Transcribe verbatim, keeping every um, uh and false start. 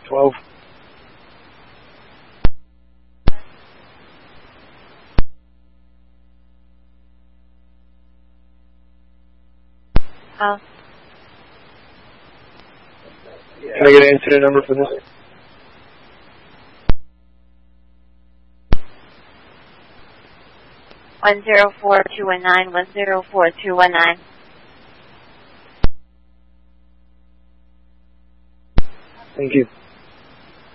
twelve. Oh. Can I get an incident number for this? One zero four two one nine one zero four two one nine. Thank you.